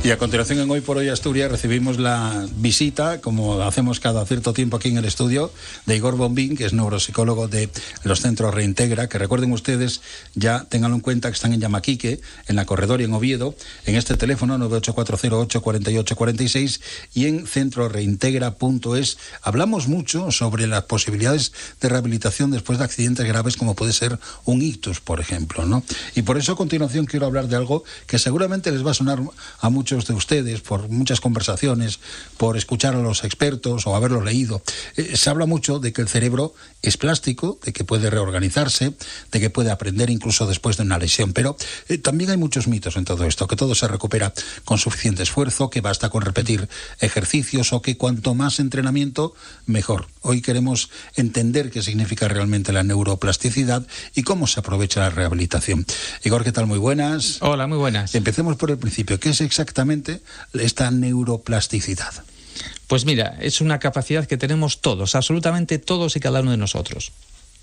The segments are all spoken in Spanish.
Y a continuación en Hoy por Hoy Asturias recibimos la visita, como hacemos cada cierto tiempo aquí en el estudio, de Igor Bombín, que es neuropsicólogo de los centros Reintegra, que recuerden ustedes, ya tenganlo en cuenta, que están en Llamaquique, en La Corredora y en Oviedo, en este teléfono 984084846 y en centroreintegra.es. Hablamos mucho sobre las posibilidades de rehabilitación después de accidentes graves como puede ser un ictus, por ejemplo, ¿no? Y por eso a continuación quiero hablar de algo que seguramente les va a sonar a muchos de ustedes por muchas conversaciones, por escuchar a los expertos o haberlo leído. Se habla mucho de que el cerebro es plástico, de que puede reorganizarse, de que puede aprender incluso después de una lesión, pero también hay muchos mitos en todo esto, que todo se recupera con suficiente esfuerzo, que basta con repetir ejercicios o que cuanto más entrenamiento, mejor. Hoy queremos entender qué significa realmente la neuroplasticidad y cómo se aprovecha la rehabilitación. Igor, ¿qué tal? Muy buenas. Hola, muy buenas. Empecemos por el principio. ¿Qué es exactamente esta neuroplasticidad? Pues mira, es una capacidad que tenemos todos, absolutamente todos y cada uno de nosotros.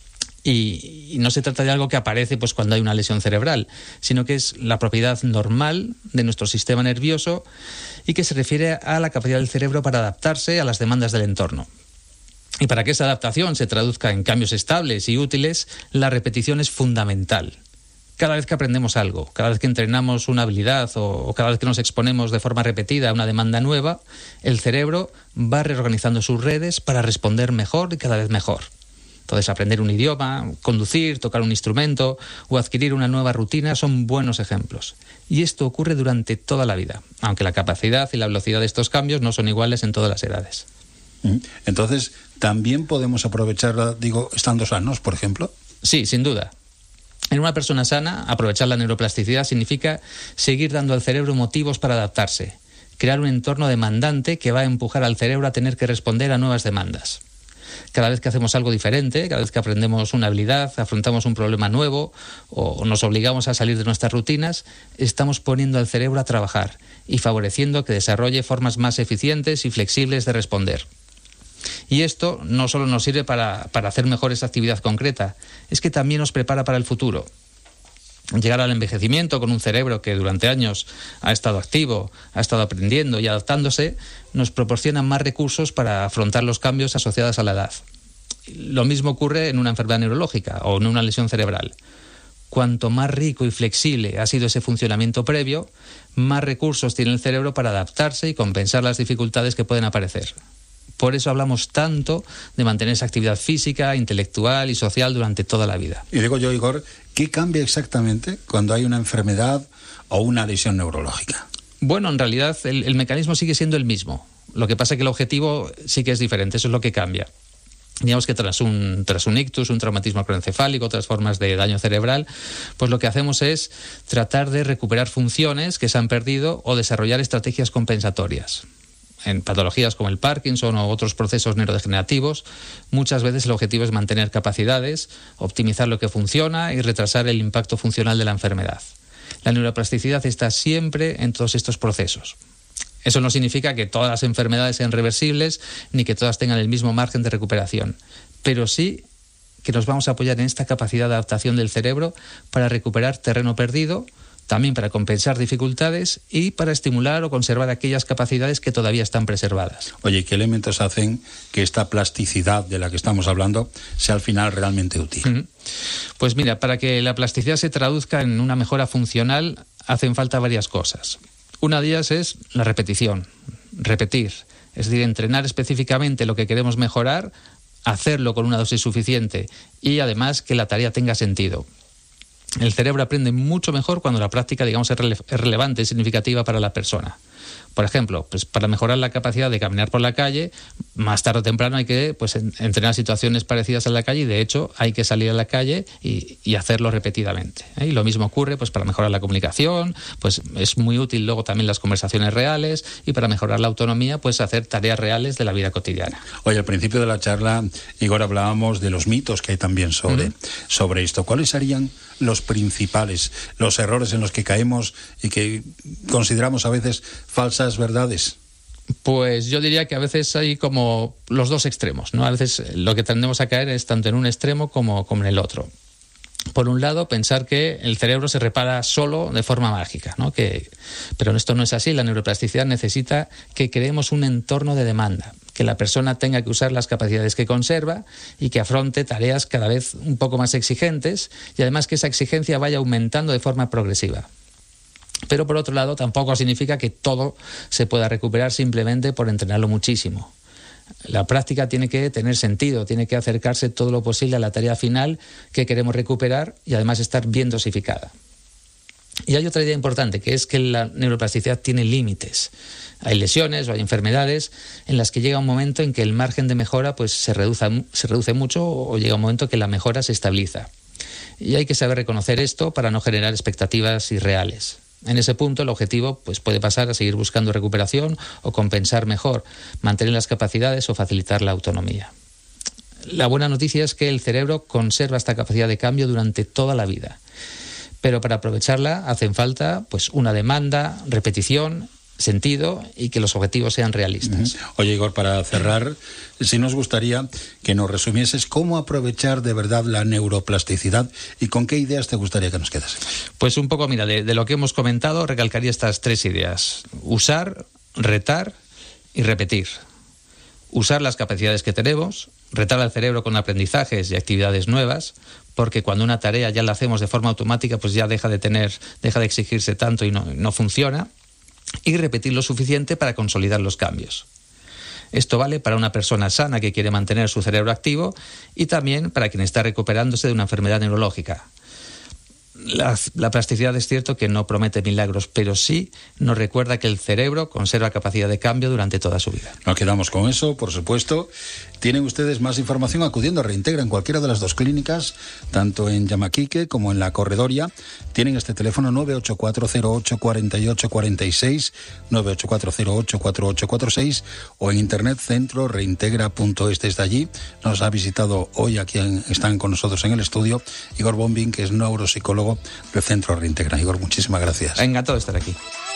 Y no se trata de algo que aparece pues cuando hay una lesión cerebral, sino que es la propiedad normal de nuestro sistema nervioso y que se refiere a la capacidad del cerebro para adaptarse a las demandas del entorno. Y para que esa adaptación se traduzca en cambios estables y útiles, la repetición es fundamental. Cada vez que aprendemos algo, cada vez que entrenamos una habilidad o cada vez que nos exponemos de forma repetida a una demanda nueva, el cerebro va reorganizando sus redes para responder mejor y cada vez mejor. Entonces, aprender un idioma, conducir, tocar un instrumento o adquirir una nueva rutina son buenos ejemplos. Y esto ocurre durante toda la vida, aunque la capacidad y la velocidad de estos cambios no son iguales en todas las edades. Entonces, ¿también podemos aprovecharla, estando sanos, por ejemplo? Sí, sin duda. En una persona sana, aprovechar la neuroplasticidad significa seguir dando al cerebro motivos para adaptarse, crear un entorno demandante que va a empujar al cerebro a tener que responder a nuevas demandas. Cada vez que hacemos algo diferente, cada vez que aprendemos una habilidad, afrontamos un problema nuevo o nos obligamos a salir de nuestras rutinas, estamos poniendo al cerebro a trabajar y favoreciendo que desarrolle formas más eficientes y flexibles de responder. Y esto no solo nos sirve para hacer mejor esa actividad concreta, es que también nos prepara para el futuro. Llegar al envejecimiento con un cerebro que durante años ha estado activo, ha estado aprendiendo y adaptándose, nos proporciona más recursos para afrontar los cambios asociados a la edad. Lo mismo ocurre en una enfermedad neurológica o en una lesión cerebral. Cuanto más rico y flexible ha sido ese funcionamiento previo, más recursos tiene el cerebro para adaptarse y compensar las dificultades que pueden aparecer. Por eso hablamos tanto de mantener esa actividad física, intelectual y social durante toda la vida. Y digo yo, Igor, ¿qué cambia exactamente cuando hay una enfermedad o una lesión neurológica? Bueno, en realidad el mecanismo sigue siendo el mismo. Lo que pasa es que el objetivo sí que es diferente, eso es lo que cambia. Digamos que tras un ictus, un traumatismo craneoencefálico, otras formas de daño cerebral, pues lo que hacemos es tratar de recuperar funciones que se han perdido o desarrollar estrategias compensatorias. En patologías como el Parkinson o otros procesos neurodegenerativos, muchas veces el objetivo es mantener capacidades, optimizar lo que funciona y retrasar el impacto funcional de la enfermedad. La neuroplasticidad está siempre en todos estos procesos. Eso no significa que todas las enfermedades sean reversibles ni que todas tengan el mismo margen de recuperación, pero sí que nos vamos a apoyar en esta capacidad de adaptación del cerebro para recuperar terreno perdido, también para compensar dificultades y para estimular o conservar aquellas capacidades que todavía están preservadas. Oye, ¿qué elementos hacen que esta plasticidad de la que estamos hablando sea al final realmente útil? Pues mira, para que la plasticidad se traduzca en una mejora funcional hacen falta varias cosas. Una de ellas es la repetición, repetir, es decir, entrenar específicamente lo que queremos mejorar, hacerlo con una dosis suficiente y además que la tarea tenga sentido. El cerebro aprende mucho mejor cuando la práctica, digamos, es relevante, es significativa para la persona. Por ejemplo, pues para mejorar la capacidad de caminar por la calle, más tarde o temprano hay que entrenar situaciones parecidas a la calle y de hecho hay que salir a la calle y hacerlo repetidamente. Y lo mismo ocurre pues para mejorar la comunicación, pues es muy útil luego también las conversaciones reales y para mejorar la autonomía, pues hacer tareas reales de la vida cotidiana. Oye, al principio de la charla, Igor, hablábamos de los mitos que hay también sobre esto. ¿Cuáles serían los principales, los errores en los que caemos y que consideramos a veces falsas verdades? Pues yo diría que a veces hay como los dos extremos, ¿no? A veces lo que tendemos a caer es tanto en un extremo como en el otro. Por un lado, pensar que el cerebro se repara solo de forma mágica, ¿no? Pero esto no es así. La neuroplasticidad necesita que creemos un entorno de demanda, que la persona tenga que usar las capacidades que conserva y que afronte tareas cada vez un poco más exigentes, y además que esa exigencia vaya aumentando de forma progresiva. Pero por otro lado, tampoco significa que todo se pueda recuperar simplemente por entrenarlo muchísimo. La práctica tiene que tener sentido, tiene que acercarse todo lo posible a la tarea final que queremos recuperar y además estar bien dosificada. Y hay otra idea importante, que es que la neuroplasticidad tiene límites. Hay lesiones o hay enfermedades en las que llega un momento en que el margen de mejora pues se reduce mucho, o llega un momento que la mejora se estabiliza. Y hay que saber reconocer esto para no generar expectativas irreales. En ese punto el objetivo pues puede pasar a seguir buscando recuperación o compensar mejor, mantener las capacidades o facilitar la autonomía. La buena noticia es que el cerebro conserva esta capacidad de cambio durante toda la vida, pero para aprovecharla hacen falta pues una demanda, repetición, sentido y que los objetivos sean realistas. Oye, Igor, para cerrar, sí nos gustaría que nos resumieses cómo aprovechar de verdad la neuroplasticidad y con qué ideas te gustaría que nos quedasen. Pues un poco, mira, de lo que hemos comentado, recalcaría estas 3 ideas: usar, retar y repetir. Usar las capacidades que tenemos, retar al cerebro con aprendizajes y actividades nuevas, porque cuando una tarea ya la hacemos de forma automática, pues ya deja de exigirse tanto y no funciona. Y repetir lo suficiente para consolidar los cambios. Esto vale para una persona sana que quiere mantener su cerebro activo y también para quien está recuperándose de una enfermedad neurológica. La plasticidad es cierto que no promete milagros, pero sí nos recuerda que el cerebro conserva capacidad de cambio durante toda su vida. Nos quedamos con eso, por supuesto. Tienen ustedes más información acudiendo a Reintegra en cualquiera de las 2 clínicas, tanto en Llamaquique como en La Corredoria. Tienen este teléfono 984084846, 984084846, o en internet centroreintegra.es. Desde allí nos ha visitado hoy, aquí están con nosotros en el estudio, Igor Bombín, que es neuropsicólogo del Centro Reintegra. Igor, muchísimas gracias. Encantado de estar aquí.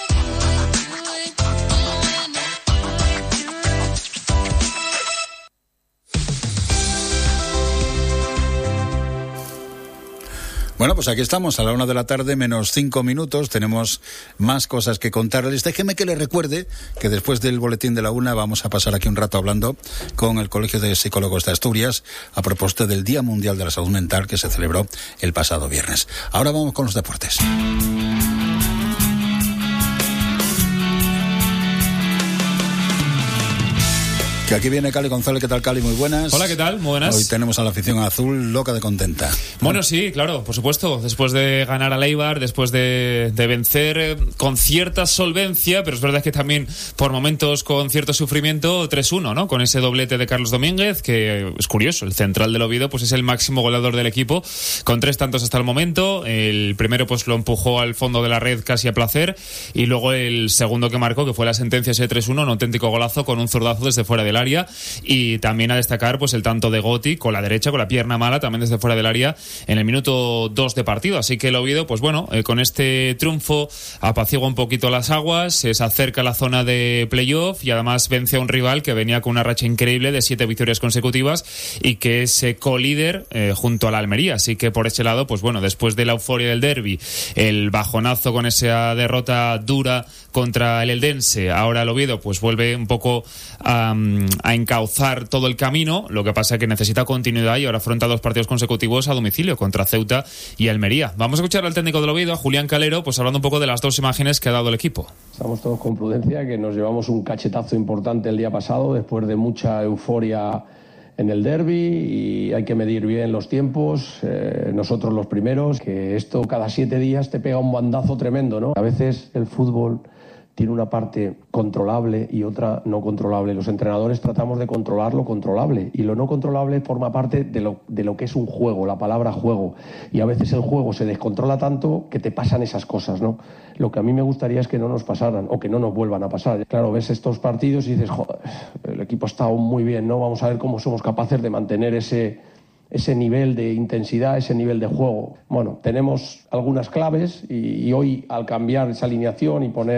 Bueno, pues aquí estamos a la 1 de la tarde, menos 5 minutos. Tenemos más cosas que contarles. Déjeme que les recuerde que después del boletín de la 1 vamos a pasar aquí un rato hablando con el Colegio de Psicólogos de Asturias a propósito del Día Mundial de la Salud Mental que se celebró el pasado viernes. Ahora vamos con los deportes. Que aquí viene Cali González. ¿Qué tal, Cali? Muy buenas. Hola, ¿qué tal? Muy buenas. Hoy tenemos a la afición azul loca de contenta. Bueno, sí, claro, por supuesto. Después de ganar a Eibar, después de vencer con cierta solvencia, pero es verdad que también por momentos con cierto sufrimiento, 3-1, ¿no? Con ese doblete de Carlos Domínguez, que es curioso. El central del Oviedo pues es el máximo goleador del equipo, con 3 tantos hasta el momento. El primero pues lo empujó al fondo de la red casi a placer, y luego el segundo que marcó, que fue la sentencia, ese 3-1, un auténtico golazo con un zurdazo desde fuera del área. Y también a destacar pues el tanto de Gotti con la derecha, con la pierna mala, también desde fuera del área en el minuto 2 de partido. Así que el Oviedo, pues bueno, con este triunfo apacigua un poquito las aguas, se acerca a la zona de playoff y además vence a un rival que venía con una racha increíble de 7 victorias consecutivas y que es colíder junto a la Almería. Así que por ese lado, pues bueno, después de la euforia del derbi, el bajonazo con esa derrota dura contra el Eldense, ahora el Oviedo pues vuelve un poco a encauzar todo el camino. Lo que pasa es que necesita continuidad y ahora afronta 2 partidos consecutivos a domicilio contra Ceuta y Almería. Vamos a escuchar al técnico del Oviedo, a Julián Calero, pues hablando un poco de las 2 imágenes que ha dado el equipo. Estamos todos con prudencia, que nos llevamos un cachetazo importante el día pasado después de mucha euforia en el derbi, y hay que medir bien los tiempos, nosotros los primeros, que esto cada 7 días te pega un bandazo tremendo, ¿no? A veces el fútbol tiene una parte controlable y otra no controlable. Los entrenadores tratamos de controlar lo controlable, y lo no controlable forma parte de lo que es un juego, la palabra juego. Y a veces el juego se descontrola tanto que te pasan esas cosas, ¿no? Lo que a mí me gustaría es que no nos pasaran o que no nos vuelvan a pasar. Claro, ves estos partidos y dices, joder, el equipo ha estado muy bien, ¿no? Vamos a ver cómo somos capaces de mantener ese nivel de intensidad, ese nivel de juego. Bueno, tenemos algunas claves y hoy, al cambiar esa alineación y poner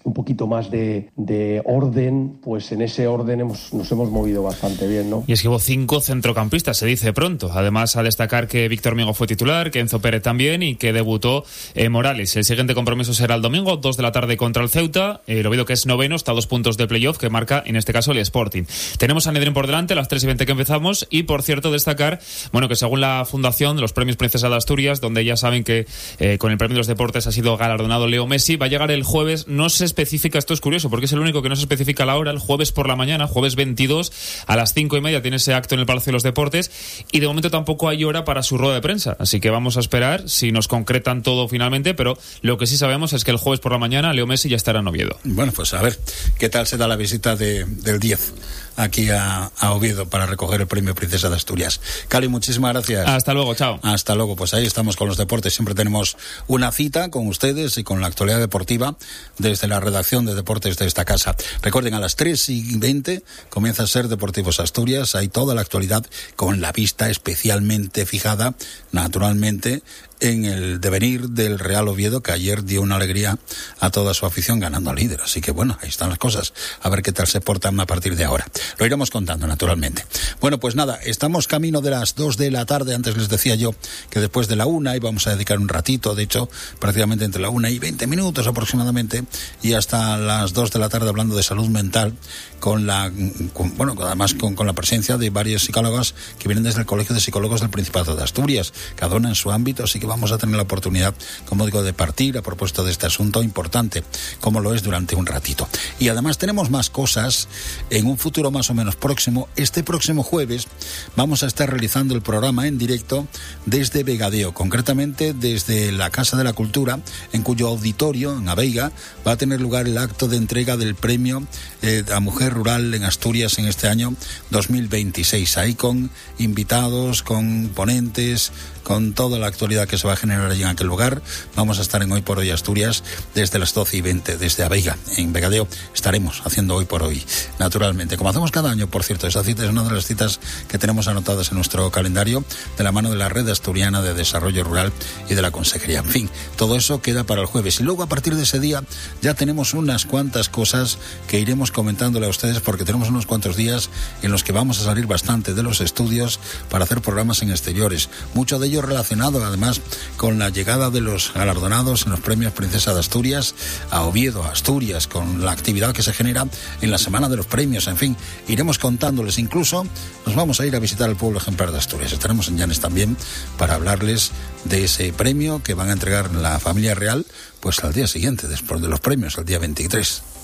un poquito más de orden, pues en ese orden nos hemos movido bastante bien, ¿no? Y es que hubo 5 centrocampistas, se dice pronto. Además, a destacar que Víctor Migo fue titular, que Enzo Pérez también y que debutó Morales. El siguiente compromiso será el domingo, 2 de la tarde contra el Ceuta. El Oviedo, que es noveno, está a 2 puntos de playoff, que marca en este caso el Sporting. Tenemos a Nedrín por delante, a las 3:20 que empezamos. Y por cierto, destacar, bueno, que según la Fundación de los Premios Princesa de Asturias, donde ya saben que con el Premio de los Deportes ha sido galardonado Leo Messi, va a llegar el jueves. No se especifica, esto es curioso, porque es el único que no se especifica la hora, el jueves por la mañana, jueves 22, a las 5:30 tiene ese acto en el Palacio de los Deportes, y de momento tampoco hay hora para su rueda de prensa, así que vamos a esperar si nos concretan todo finalmente, pero lo que sí sabemos es que el jueves por la mañana Leo Messi ya estará en Oviedo. Bueno, pues a ver, ¿qué tal se da la visita del 10 aquí a Oviedo para recoger el premio Princesa de Asturias? Cali, muchísimas gracias. Hasta luego, chao. Hasta luego, pues ahí estamos con los deportes, siempre tenemos una cita con ustedes y con la actualidad deportiva desde la redacción de deportes de esta casa. Recuerden, a las 3:20 comienza a ser Deportivos Asturias, hay toda la actualidad con la vista especialmente fijada, naturalmente, en el devenir del Real Oviedo, que ayer dio una alegría a toda su afición ganando al líder. Así que bueno, ahí están las cosas. A ver qué tal se portan a partir de ahora. Lo iremos contando, naturalmente. Bueno, pues nada, estamos camino de las 2 de la tarde. Antes les decía yo que después de la 1 íbamos a dedicar un ratito, de hecho, prácticamente entre la 1 y 20 minutos aproximadamente, y hasta las 2 de la tarde hablando de salud mental, además con la presencia de varios psicólogos que vienen desde el Colegio de Psicólogos del Principado de Asturias, cada uno en su ámbito, así que vamos a tener la oportunidad, como digo, de partir a propósito de este asunto importante, como lo es durante un ratito. Y además tenemos más cosas en un futuro más o menos próximo. Este próximo jueves vamos a estar realizando el programa en directo desde Vegadeo, concretamente desde la Casa de la Cultura, en cuyo auditorio, en Aveiga, va a tener lugar el acto de entrega del premio a Mujer Rural en Asturias en este año 2026, ahí con invitados, con ponentes, con toda la actualidad que se va a generar allí en aquel lugar. Vamos a estar en Hoy por Hoy Asturias desde las 12:20, desde Aveiga, en Vegadeo. Estaremos haciendo Hoy por Hoy, naturalmente, como hacemos cada año, por cierto. Esa cita es una de las citas que tenemos anotadas en nuestro calendario, de la mano de la Red Asturiana de Desarrollo Rural y de la Consejería. En fin, todo eso queda para el jueves. Y luego, a partir de ese día, ya tenemos unas cuantas cosas que iremos comentándole a ustedes, porque tenemos unos cuantos días en los que vamos a salir bastante de los estudios para hacer programas en exteriores. Mucho de ello relacionado, además, con la llegada de los galardonados en los premios Princesa de Asturias a Oviedo, a Asturias, con la actividad que se genera en la semana de los premios. En fin, iremos contándoles. Incluso nos vamos a ir a visitar el pueblo ejemplar de Asturias. Estaremos en Llanes también para hablarles de ese premio que van a entregar la familia real pues al día siguiente, después de los premios, el día 23.